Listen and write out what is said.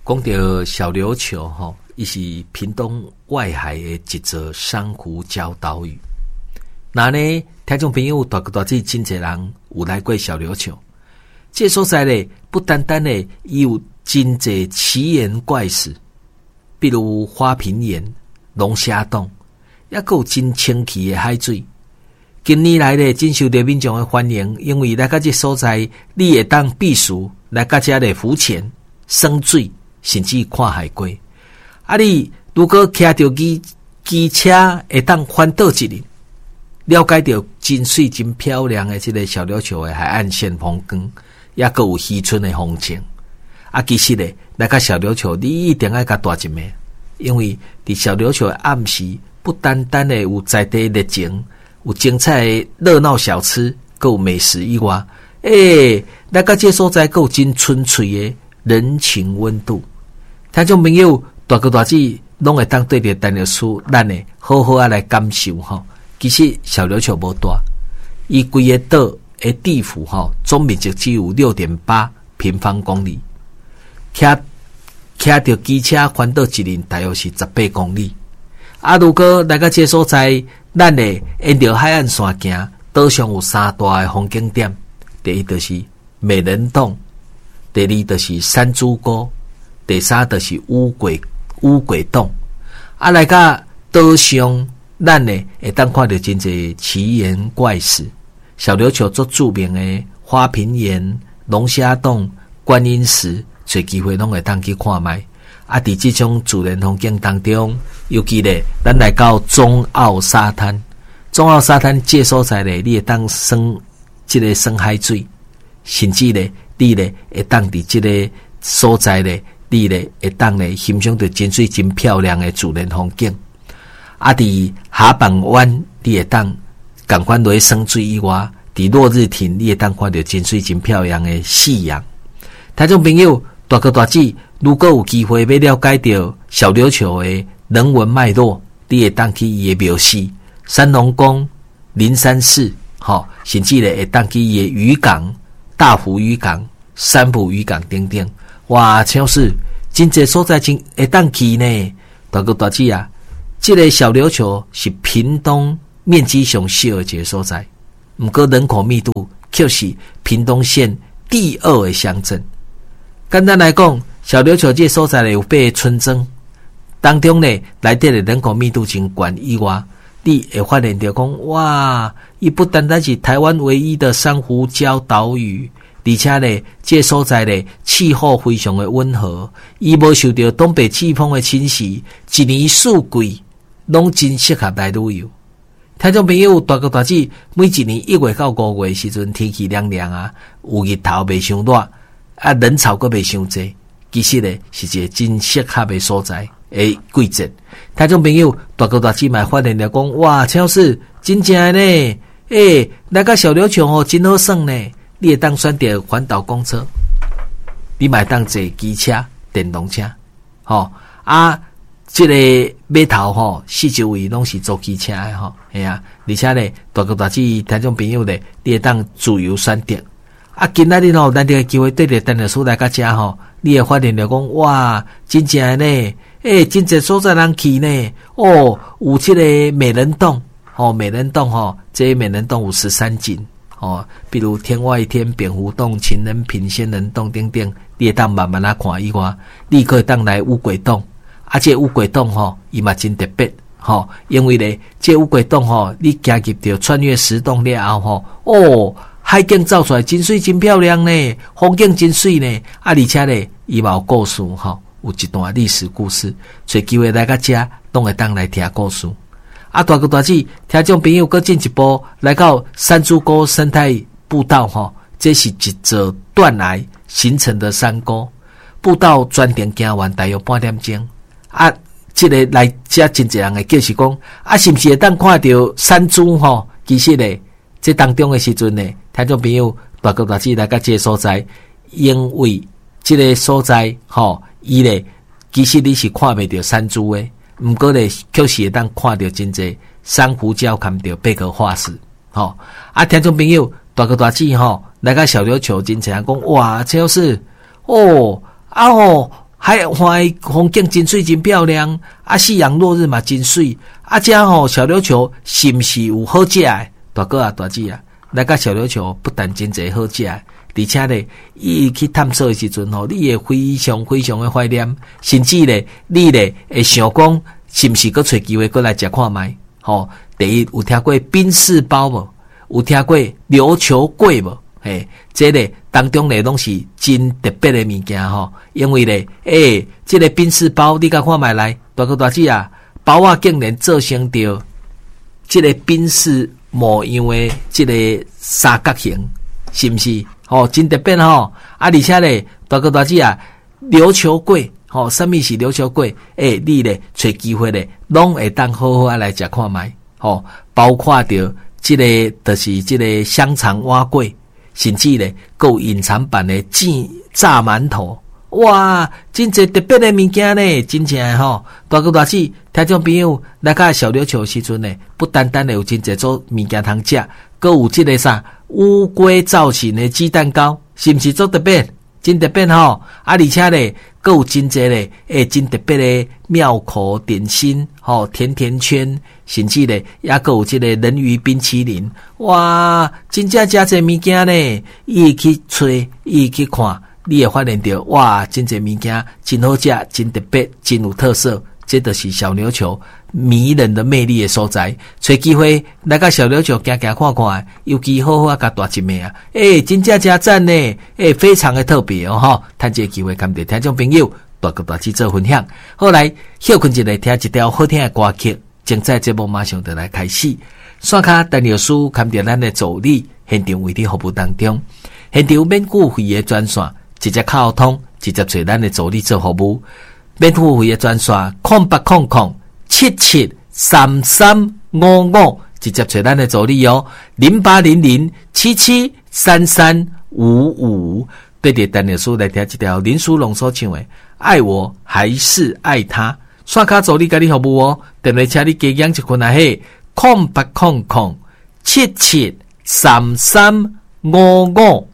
讲到小琉球吼，伊是屏东外海的一座珊瑚礁岛屿。那呢，听众朋友大致真侪人有来过小琉球。这所在咧，不单单咧有真侪奇岩怪事，比如花瓶岩、龙虾洞，也有真清奇的海水。近年来咧，真受到民众的欢迎，因为来到这所在，你会当避暑，来到这咧浮潜、耍水，甚至看海龟。啊，你如果骑着机车，会当环岛一日，了解到真水真漂亮的这个小琉球的海岸线风光，也个有渔村的风情。啊，其实咧，来到小琉球，你一定要甲大一暝，因为伫小琉球的暗时，不单单的有在地热情。有精彩的热闹小吃，还有美食以外，来到这所在，还有真纯粹的人情温度。听众朋友大致拢会当对着陈律师，咱呢好好来感受吼。其实小琉球无大，伊规个岛的地幅吼，总面积只有 6.8 平方公里，骑着机车环岛一日大约是18公里。啊，如果来到这所在，咱呢沿着海岸线行，岛上有三大的风景点。第一就是美人洞，第二就是山猪沟，第三就是乌鬼洞。啊，来到岛上，咱呢会当看到真侪奇岩怪事。小琉球最著名的花瓶岩、龙虾洞、观音石，找机会拢会当去看卖。啊，伫这种自然风景当中，尤其咧，咱来到中澳沙滩。中澳沙滩这所在咧，你会当这个耍海水，甚至咧，你咧会当伫这个所在咧，你咧会当咧欣赏到真水真漂亮的自然风景。啊，伫下板湾，你会当赶快落去耍水以外，伫落日亭，你会当看到真水真漂亮的夕阳。听众朋友，大致。如果有机会要了解到小琉球的人文脉络，你会当去伊的庙寺、三龙宫、灵山寺，甚至咧会当去伊的渔港、大湖渔港、三浦渔港等等。哇，超市真侪所在真会当去呢。大致啊，这个小琉球是屏东面积上小的一个所在，不过人口密度却是屏东县第2个乡镇。简单来讲，小琉球这所在有8个村庄，当中呢，内底的人口密度真高以外，你会发现到讲，哇，伊不单单是台湾唯一的珊瑚礁岛屿，而且呢，这所在呢气候非常的温和，伊无受到东北季风的侵袭，一年四季拢真适合来旅游。听众朋友大致每一年1月到5月时阵，天气凉凉啊，有日头袂伤热。啊，人潮阁袂伤济，其实呢是一个真适合的所在的季节。听众朋友大致嘛发现了讲，哇，超市真正呢，来到小琉球哦，真好耍呢。你会当选择环岛公车，你嘛当坐机车、电动车，这个码头四周围拢是坐机车的系啊，而且呢大致听众朋友呢，你会当自由选择。啊，今仔日咱这个机会对着陈律师来到这你会发现了讲，哇，真正呢，真侪所在人去呢，有这个美人洞，美人洞这美人洞有13景，比如天外天、蝙蝠洞、情人品、仙人洞等等，你会当慢慢来看以外，你可以当来乌龟洞，啊，这乌龟洞伊嘛真特别，因为咧，这乌龟洞你行入到穿越石洞了后海景照出来真水真漂亮呢，风景真水呢，而且呢，伊嘛有故事有一段历史故事，找机会来到这，拢会当来听故事。啊，大致听众朋友搁进一步来到山猪沟生态步道这是一座断崖形成的山沟，步道专程行完大约半点钟。啊，这个来这真侪人会叫是讲，啊，是不是会当看到山猪其实呢，这当中的时阵呢，听众朋友大致来到这个所在，因为这个所在伊咧其实你是看袂到山猪的，不过咧确实会当看到真侪珊瑚礁，看到贝壳化石。啊，听众朋友大致来到小琉球真侪人讲，哇，这是海风景真水真漂亮，啊，夕阳落日嘛真水，啊，遮吼小琉球是毋是有好食诶？大哥啊，大姐啊，来到小琉球不但真侪好食，而且咧，伊去探索诶时阵吼，你会非常非常诶怀念，甚至咧，你咧会想讲，是毋是搁找机会搁来食看卖？吼，第一有听过冰室包无？有听过琉球粿无？嘿，这个当中咧拢是真特别的物件吼，因为咧，这个冰室包你甲看卖来，大哥大姐啊，包啊竟然做成着这个冰室模样的这个三角形，是毋是？吼，真特别吼，而且咧，大哥大姐啊，琉球粿，吼，什么是琉球粿？你咧找机会咧，拢会当好好来食看卖，吼，包括着这个就是这个香肠碗粿。甚至咧，有隐藏版的炸馒头，哇，真侪特别的物件呢，真正吼，大哥大姐，听众朋友来到小琉球时阵呢，不单单有真侪做物件通食，佮有这个啥乌龟造型的鸡蛋糕，是毋是做特别？真特别吼，而且咧，佮有真侪咧，真特别的庙口点心，吼，甜甜圈，甚至咧，也佮有这个人鱼冰淇淋，哇，真正真侪物件呢，伊去吹，伊去看，你会发现到，哇，真侪物件真好食，真特别，真有特色，这就是小琉球迷人的魅力的所在。找机会来到小琉球行行看看，尤其好好甲大一面啊！真正真赞呢！非常的特别哦吼！趁这个机会，跟着听众朋友大哥大姐做分享。后来休困一下，听一条好听的歌曲，精彩节目马上就来开始。线卡陈老师跟着咱的助理现场为你服务当中，现场免付费的专线，直接卡通，直接找咱的助理做服务。免付费的专线0800773355，直接找咱的助理哦。0800773355，对着陈老师来听一条林书龙所唱的《爱我还是爱他》。刷卡助理甲你服务哦，电话请你加养一群啊嘿，0800773355。